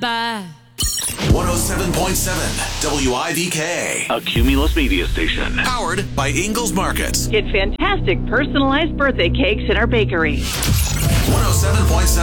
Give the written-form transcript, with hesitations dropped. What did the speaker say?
Bye. 107.7 WIVK. A Cumulus media station. Powered by Ingles Markets. Get fantastic personalized birthday cakes in our bakery. 107.7